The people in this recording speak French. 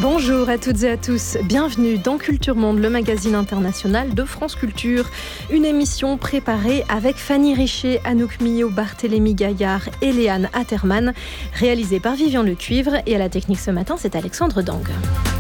Bonjour à toutes et à tous, bienvenue dans Culture Monde, le magazine international de France Culture. Une émission préparée avec Fanny Richer, Anouk Millot, Barthélémy Gaillard et Léane Atterman, réalisée par Vivian Lecuivre, et à la technique ce matin, c'est Alexandre Dang.